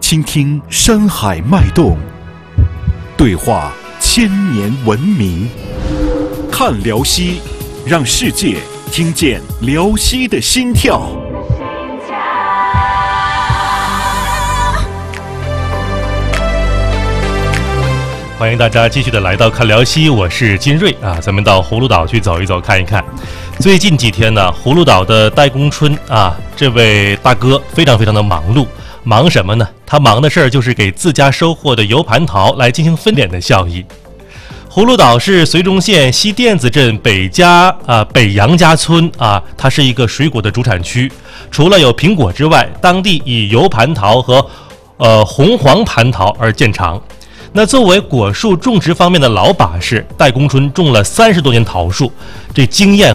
倾听山海脉动，对话千年文明。看辽西，让世界听见辽西的心跳。 欢迎大家继续的来到看辽西，我是金瑞啊，咱们到葫芦岛去走一走看一看。最近几天呢，葫芦岛的戴公春啊，这位大哥非常的忙碌，忙什么呢？他忙的事儿就是给自家收获的油蟠桃来进行分娩的效益。葫芦岛是绥中县西甸子镇北杨家村啊，它是一个水果的主产区。除了有苹果之外，当地以油蟠桃和红黄蟠桃而见长。那作为果树种植方面的老把式，戴公春种了30多年桃树，这经验